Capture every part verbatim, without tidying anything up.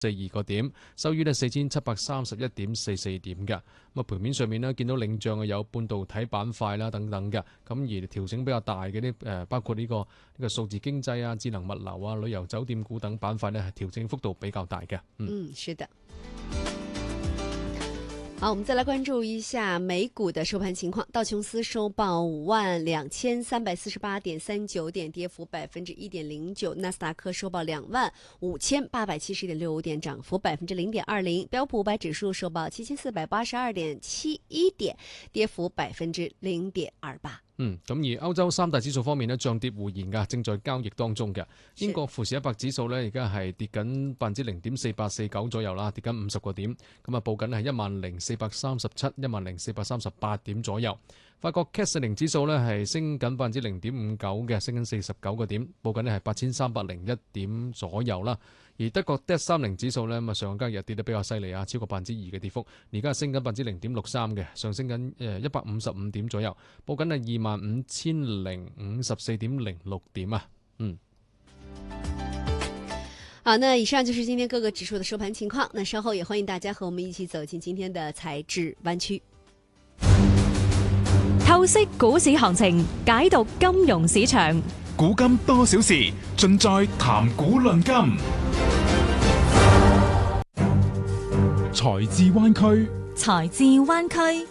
四二個點，收於呢四千七百三十一點四四點嘅。咁啊，盤面上面呢，見到領漲有半導體板塊啦等等嘅，咁而調整比較大嘅啲誒，包括呢、這個呢、這個數字經濟啊、智能物流啊、旅遊酒店股等板塊呢，係調整幅度比較大嘅。 嗯，嗯，是的。好，我们再来关注一下美股的收盘情况。道琼斯收报五万两千三百四十八点三九点，跌幅百分之一点零九；纳斯达克收报两万五千八百七十点六五点，涨幅百分之零点二零；标普五百指数收報七千四百八十二點七一點，跌幅百分之零點二八。 嗯，咁而歐洲三大指數方面呢，漲跌互現㗎，正在交易當中嘅。英國富時一百指數呢，而家係跌緊百分之零點四八四九左右啦，跌緊五十個點。咁啊，報緊係一萬零四百三十七、一萬零四百三十八點左右。法國 C A C 四零指數呢係升緊百分之零點五九嘅，升緊四十九個點，報緊呢係八千三百零一點左右啦。而德國 D A X 三零指數呢，咁啊上個交易日跌得比較犀利啊，超過百分之二嘅跌幅，而家係升緊百分之零點六三嘅，上升緊誒一百五十五點左右，報緊係二萬五千零五十四點零六點啊。嗯。 好，那以上就是今天各個指數的收盤情況。那稍後也歡迎大家和我們一起走進今天的財智灣區。 透析股市行情，解讀金融市場。 古今多少事，盡在談股論金。財智灣區， 財智灣區。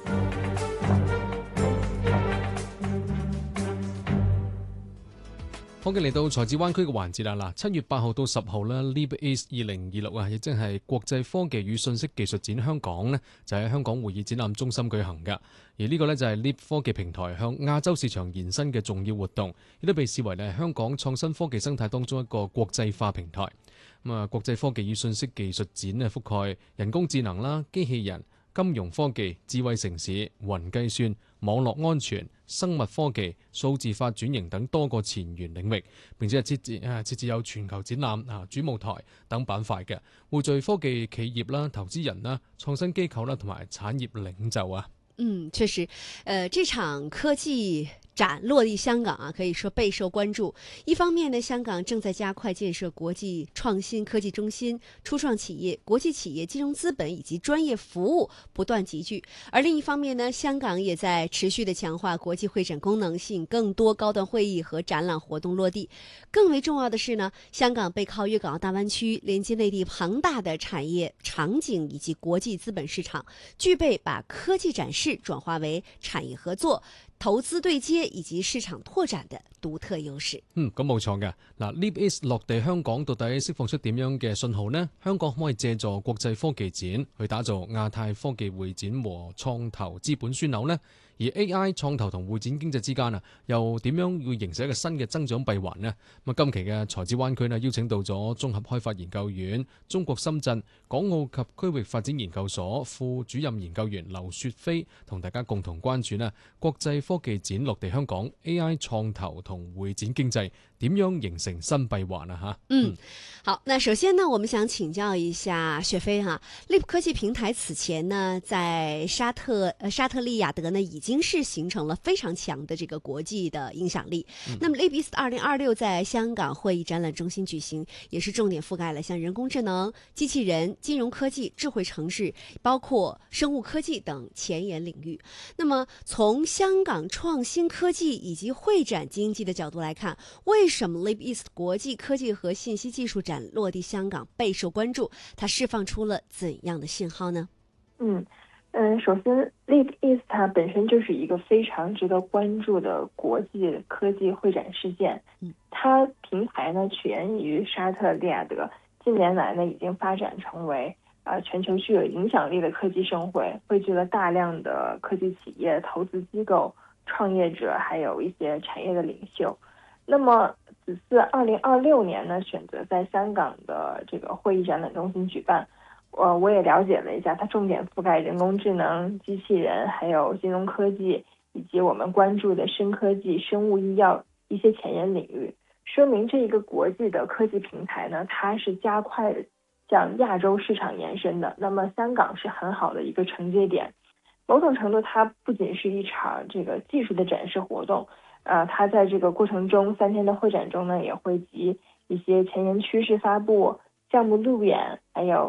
好嘅，嚟到財智灣區嘅環節啦。嗱，七月八號到十號咧 ，Leap East 二零二六啊，亦即係國際科技與信息技術展香港呢，就喺香港會議展覽中心舉行㗎。而呢個呢，就係 Leap 科技平台向亞洲市場延伸嘅重要活動，亦都被視為咧香港創新科技生態當中一個國際化平台。咁啊，國際科技與信息技術展呢，覆蓋人工智能啦、機器人、金融科技、智慧城市、雲計算、網絡安全、生物科技、數字化轉型等多個前沿領域，並且係設置誒設置有全球展覽啊、主舞台等板塊嘅，匯聚科技企業啦、投資人啦、創新機構啦同埋產業領袖啊。 嗯，確實，呃，這場科技展落地香港啊，可以說備受關注。一方面呢，香港正在加快建設國際創新科技中心，初創企業、國際企業、金融資本以及專業服務不斷集聚；而另一方面呢，香港也在持續的強化國際會展功能，吸引更多高端會議和展覽活動落地。更為重要的是呢，香港背靠粵港澳大灣區，連接內地龐大的產業場景以及國際資本市場，具備把科技展示轉化為產業合作、投資對接以及市場拓展的獨特優勢。 嗯，咁冇錯嘅。嗱 ，Leap East 落地香港到底釋放出點樣嘅信號呢？香港可唔可以借助國際科技展去打造亞太科技會展和創投資本樞紐呢？而 A I 創投同會展經濟之間啊，又點樣會形成一個新嘅增長閉環呢？咁啊，今期嘅財智灣區呢，邀請到咗綜合開發研究院、中國深圳港澳及區域發展研究所副主任研究員劉雪飛，同大家共同關注呢國際科技展落地香港 A I 創投同會展經濟點樣形成新閉環啊？吓， 嗯，好，那首先呢，我們想請教一下雪飛哈 ，Leap 科技平台此前呢，在沙特呃沙特利雅得呢，已經已經是形成了非常強的這個國際的影響力。嗯、那麼 Leap East 二零二六在香港會議展覽中心舉行，也是重點覆蓋了像人工智能、機器人、金融科技、智慧城市，包括生物科技等前沿領域。那麼從香港創新科技以及會展經濟的角度來看，為什麼 Leap East 國際科技和信息技術展落地香港備受關注？它釋放出了怎樣的信號呢？ 嗯。嗯，首先 Leap East 它本身就是一個非常值得關注的國際科技會展事件。它平台呢起源於沙特利雅得，近年來呢已經發展成為呃全球具有影響力的科技盛會，匯聚了大量的科技企業、投資機構、創業者，還有一些產業的領袖。那麼此次二零二六年呢選擇在香港的這個會議展覽中心舉辦。我我也了解了一下，它重點覆蓋人工智能、機器人，還有金融科技，以及我們關注的深科技、生物醫藥一些前沿領域，說明這一個國際的科技平台呢，它是加快向亞洲市場延伸的。那麼香港是很好的一個承接點，某種程度它不僅是一場這個技術的展示活動，呃，它在這個過程中三天的會展中呢，也會集一些前沿趨勢發布、 项目路演，还有